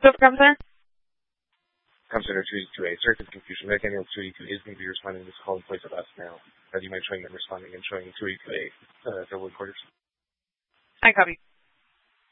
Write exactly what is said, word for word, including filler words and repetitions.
So, Counselor? Counselor two eighty-two A. Sorry for the confusion. Medic Daniel two eighty-two is going to be responding to this call in place of us now. Uh, do you mind showing them responding and showing two eighty-two A uh, the quarters? I copy.